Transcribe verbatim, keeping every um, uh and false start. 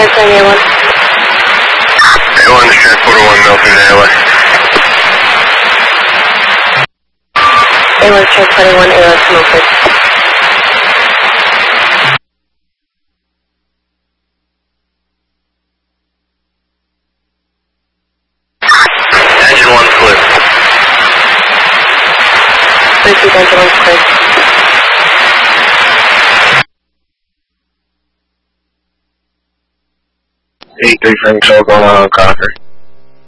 Transferring A one. A one to transporter one, Milford, A one. A one transporting one, A one to Milford. Engine one's clear. Repeat, engine one's clear. eight three from control going on Conquer.